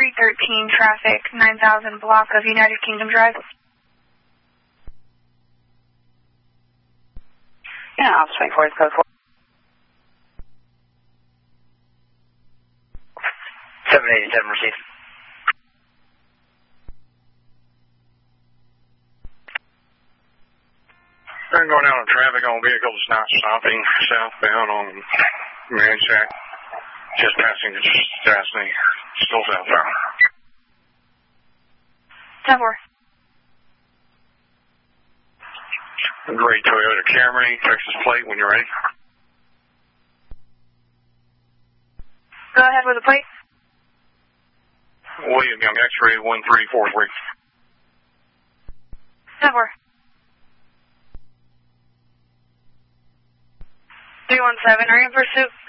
313 traffic, 9000 block of United Kingdom Drive. Yeah, Officer 24 is code 4. 787 received. I'm going out on traffic on vehicle that's not stopping southbound on Manchac. Just passing the Destiny. Still southbound. 10-4. Gray Toyota Camry, Texas plate when you're ready. Go ahead with the plate. William Young X-ray 1343. 10-4. 317, are you in pursuit?